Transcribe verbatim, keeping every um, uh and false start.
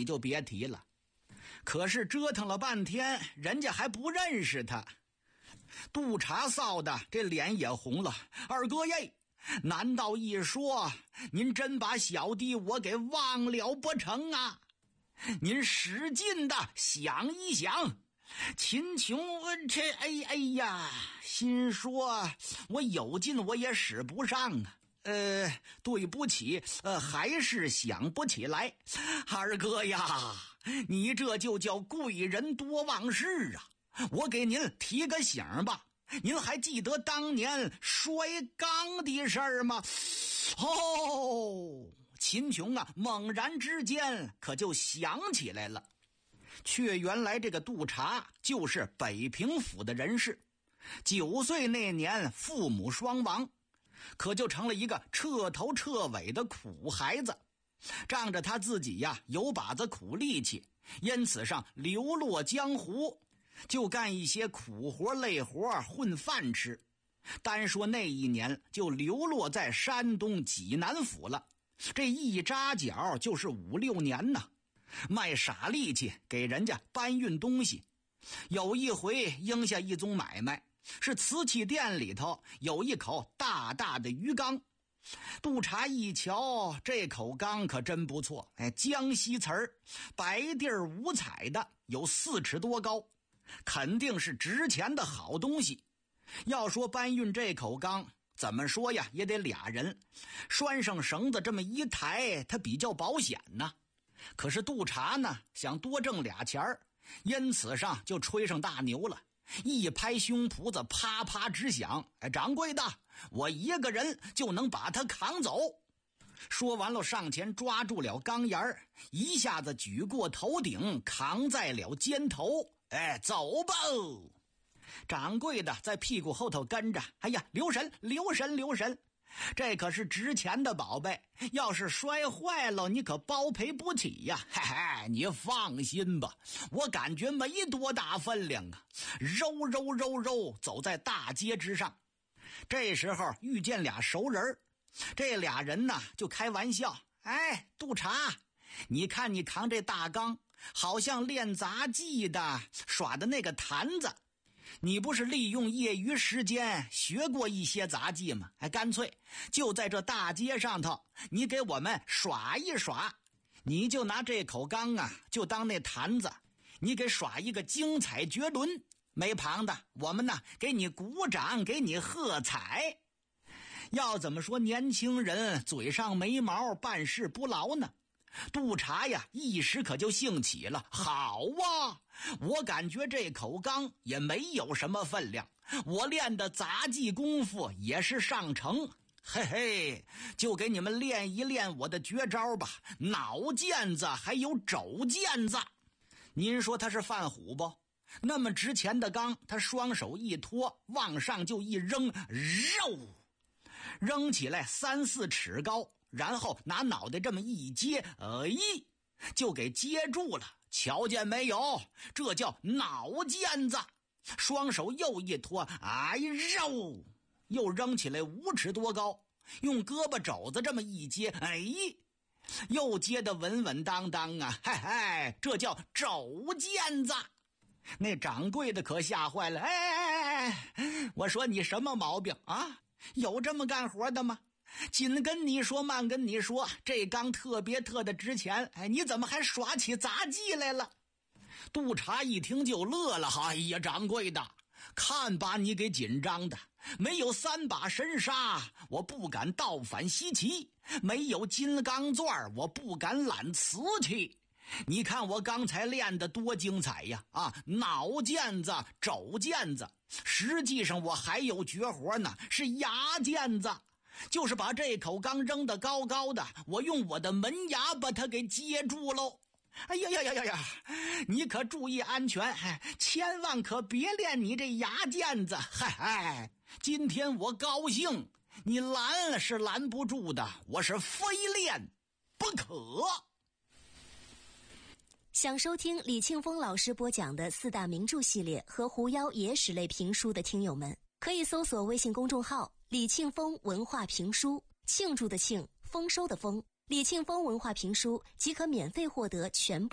你就别提了。可是折腾了半天，人家还不认识他。督察臊的这脸也红了。二哥耶，难道一说您真把小弟我给忘了不成啊？您使劲的想一想。秦琼这哎哎呀，心说我有劲我也使不上啊。呃，对不起，呃，还是想不起来。二哥呀，你这就叫贵人多忘事啊！我给您提个醒吧，您还记得当年摔缸的事儿吗？哦，秦琼啊，猛然之间可就想起来了，却原来这个督察就是北平府的人士，九岁那年父母双亡。可就成了一个彻头彻尾的苦孩子，仗着他自己呀有把子苦力气，因此上流落江湖，就干一些苦活累活混饭吃。单说那一年就流落在山东济南府了，这一扎脚就是五六年呢，卖傻力气给人家搬运东西。有一回应下一宗买卖，是瓷器店里头有一口大大的鱼缸。督察一瞧，这口缸可真不错，哎，江西瓷儿，白地儿五彩的，有四尺多高，肯定是值钱的好东西。要说搬运这口缸，怎么说呀，也得俩人，拴上绳子这么一抬，它比较保险呢。可是督察呢，想多挣俩钱儿，因此上就吹上大牛了。一拍胸脯子啪啪直响，哎，掌柜的，我一个人就能把他扛走。说完了，上前抓住了缸沿儿，一下子举过头顶，扛在了肩头。哎，走吧！掌柜的在屁股后头跟着。哎呀，留神留神留神，这可是值钱的宝贝，要是摔坏了你可包赔不起呀。嘿嘿，你放心吧，我感觉没多大分量啊。揉揉揉揉走在大街之上，这时候遇见俩熟人，这俩人呢就开玩笑。哎，督察，你看你扛这大缸，好像练杂技的耍的那个坛子，你不是利用业余时间学过一些杂技吗？哎，干脆就在这大街上头，你给我们耍一耍。你就拿这口缸啊，就当那坛子，你给耍一个精彩绝伦。没旁的，我们呢给你鼓掌，给你喝彩。要怎么说年轻人嘴上没毛，办事不牢呢？督察呀一时可就兴起了。好啊，我感觉这口缸也没有什么分量，我练的杂技功夫也是上乘，嘿嘿，就给你们练一练我的绝招吧，脑毽子还有肘毽子。您说他是犯虎不？那么值钱的缸，他双手一托，往上就一扔，肉扔起来三四尺高，然后拿脑袋这么一接，哎，就给接住了。瞧见没有？这叫脑毽子。双手又一托，哎，肉又扔起来五尺多高，用胳膊肘子这么一接，哎，又接得稳稳当当啊，嘿嘿，这叫肘毽子。那掌柜的可吓坏了。哎哎哎，我说你什么毛病啊？有这么干活的吗？紧跟你说慢跟你说，这缸特别特的值钱，哎，你怎么还耍起杂技来了？督察一听就乐了。哎呀，掌柜的，看把你给紧张的，没有三把神砂我不敢倒反西岐，没有金刚钻我不敢揽瓷器。你看我刚才练得多精彩呀！啊，脑毽子、肘毽子，实际上我还有绝活呢，是牙毽子，就是把这口缸扔得高高的，我用我的门牙把它给接住喽。哎呀呀呀呀呀！你可注意安全，千万可别练你这牙毽子。嗨嗨，今天我高兴，你拦是拦不住的，我是非练不可。 想收听李庆峰老师播讲的四大名著系列和狐妖野史类评书的听友们，可以搜索微信公众号李庆峰文化评书，庆祝的庆，丰收的丰，李庆峰文化评书即可免费获得全部